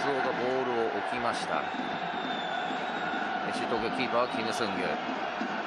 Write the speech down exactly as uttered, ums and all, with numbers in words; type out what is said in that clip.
松尾がボールを置きました。シュートキーパーはキム・スンギュ。